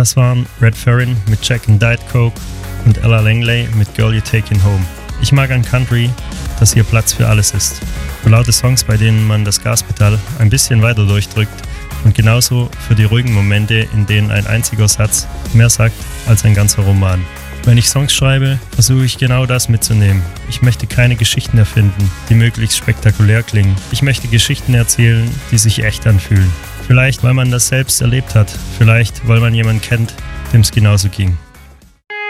Das waren Red Ferrin mit Jack and Diet Coke und Ella Langley mit Girl You Taking Home. Ich mag an Country, dass hier Platz für alles ist. Für laute Songs, bei denen man das Gaspedal ein bisschen weiter durchdrückt und genauso für die ruhigen Momente, in denen ein einziger Satz mehr sagt als ein ganzer Roman. Wenn ich Songs schreibe, versuche ich genau das mitzunehmen. Ich möchte keine Geschichten erfinden, die möglichst spektakulär klingen. Ich möchte Geschichten erzählen, die sich echt anfühlen. Vielleicht, weil man das selbst erlebt hat. Vielleicht, weil man jemanden kennt, dem es genauso ging.